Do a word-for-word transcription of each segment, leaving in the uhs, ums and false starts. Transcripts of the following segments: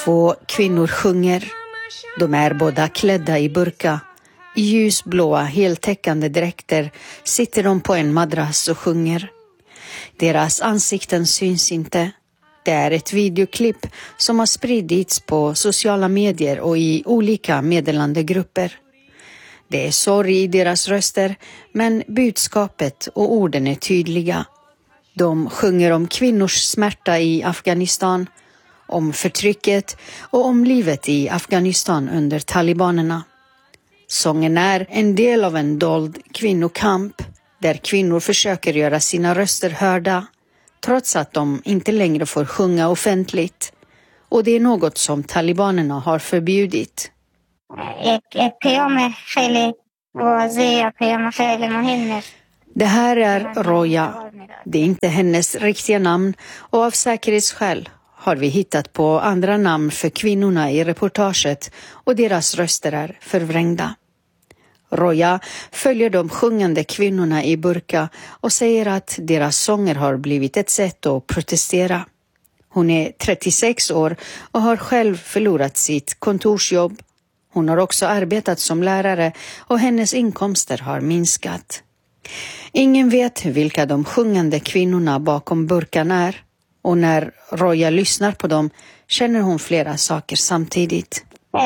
Två kvinnor sjunger. De är båda klädda i burka. I ljusblåa heltäckande dräkter sitter de på en madrass och sjunger. Deras ansikten syns inte. Det är ett videoklipp som har spridits på sociala medier och i olika meddelandegrupper. Det är sorg i deras röster, men budskapet och orden är tydliga. De sjunger om kvinnors smärta i Afghanistan, om förtrycket och om livet i Afghanistan under talibanerna. Sången är en del av en dold kvinnokamp där kvinnor försöker göra sina röster hörda trots att de inte längre får sjunga offentligt. Och det är något som talibanerna har förbjudit. Det här är Roja. Det är inte hennes riktiga namn och av säkerhetsskäl har vi hittat på andra namn för kvinnorna i reportaget och deras röster är förvrängda. Roja följer de sjungande kvinnorna i burka och säger att deras sånger har blivit ett sätt att protestera. Hon är trettiosex år och har själv förlorat sitt kontorsjobb. Hon har också arbetat som lärare och hennes inkomster har minskat. Ingen vet vilka de sjungande kvinnorna bakom burkan är. Och när Roja lyssnar på dem känner hon flera saker samtidigt.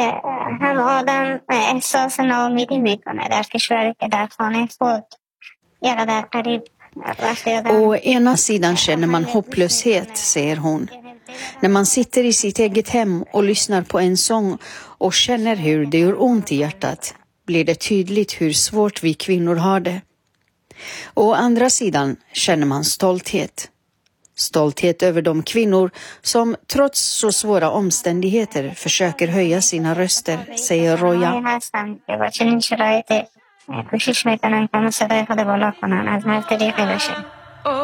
Å ena sidan känner man hopplöshet, säger hon. När man sitter i sitt eget hem och lyssnar på en sång och känner hur det gör ont i hjärtat blir det tydligt hur svårt vi kvinnor har det. Å andra sidan känner man stolthet. Stolthet över de kvinnor som trots så svåra omständigheter försöker höja sina röster, säger Roja.